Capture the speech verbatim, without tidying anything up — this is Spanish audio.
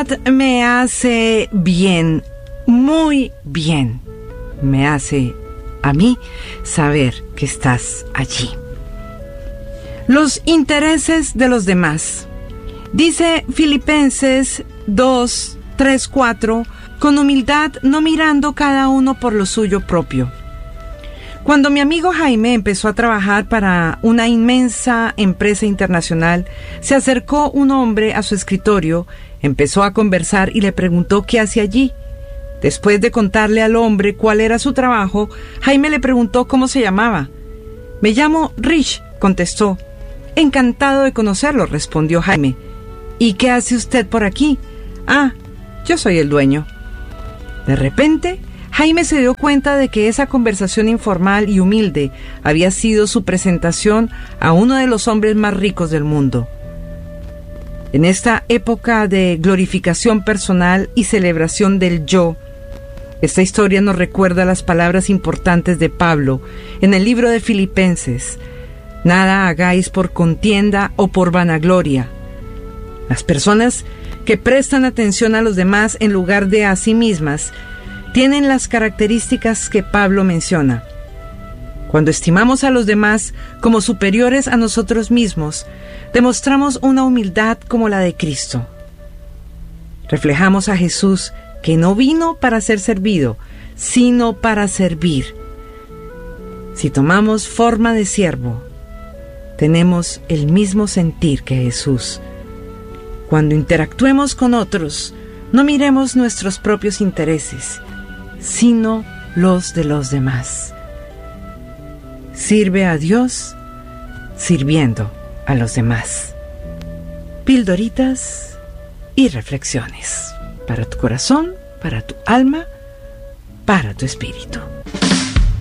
humildad me hace bien, muy bien. Me hace a mí saber que estás allí. Los intereses de los demás. Dice Filipenses dos, tres, cuatro, con humildad, no mirando cada uno por lo suyo propio. Cuando mi amigo Jaime empezó a trabajar para una inmensa empresa internacional, se acercó un hombre a su escritorio, empezó a conversar y le preguntó qué hacía allí. Después de contarle al hombre cuál era su trabajo, Jaime le preguntó cómo se llamaba. «Me llamo Rich», contestó. «Encantado de conocerlo», respondió Jaime. «¿Y qué hace usted por aquí?» «Ah, yo soy el dueño». De repente, Jaime se dio cuenta de que esa conversación informal y humilde había sido su presentación a uno de los hombres más ricos del mundo. En esta época de glorificación personal y celebración del yo, esta historia nos recuerda las palabras importantes de Pablo en el libro de Filipenses: «Nada hagáis por contienda o por vanagloria». Las personas que prestan atención a los demás en lugar de a sí mismas tienen las características que Pablo menciona. Cuando estimamos a los demás como superiores a nosotros mismos, demostramos una humildad como la de Cristo. Reflejamos a Jesús, que no vino para ser servido, sino para servir. Si tomamos forma de siervo, tenemos el mismo sentir que Jesús. Cuando interactuemos con otros, no miremos nuestros propios intereses, sino los de los demás. Sirve a Dios sirviendo a los demás. Pildoritas y reflexiones para tu corazón, para tu alma, para tu espíritu.